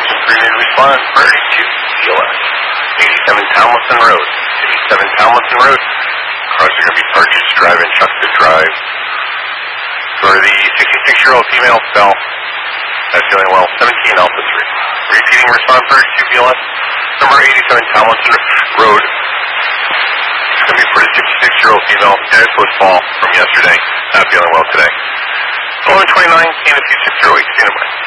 Hamilton 3 need to respond. Priority 2, CLS. 87 Tomlinson Road. 87 Tomlinson Road. Cars are going to be purchased. Drive in Chuck to drive. For the 66-year-old female cell, that's feeling well, 17 Alpha 3. Repeating response, 32 BLS, number 87 Tomlinson Road. It's going to be for the 66-year-old female, dead footfall from yesterday, not feeling well today. 1129, KNC 608, stand by.